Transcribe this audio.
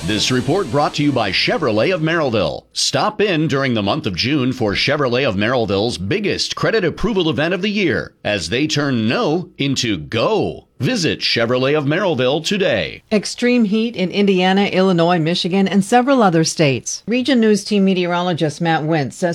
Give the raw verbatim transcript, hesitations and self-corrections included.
This report brought to you by Chevrolet of Merrillville. Stop in during the month of June for Chevrolet of Merrillville's biggest credit approval event of the year as they turn no into go. Visit Chevrolet of Merrillville today. Extreme heat in Indiana, Illinois, Michigan, and several other states. Region News Team meteorologist Matt Wentz says